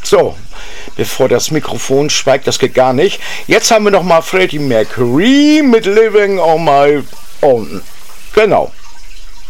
So, bevor das Mikrofon schweigt, das geht gar nicht. Jetzt haben wir noch mal Freddie Mercury mit Living on My Own. Genau.